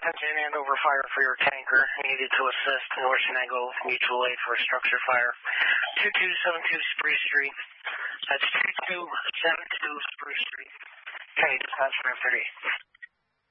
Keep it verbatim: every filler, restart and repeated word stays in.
Attention and over fire for your tanker. Needed to assist North Shenango Mutual Aid for a structure fire. two two seven two Spruce Street. That's two two seven two Spruce Street. Okay, dispatch five thirty.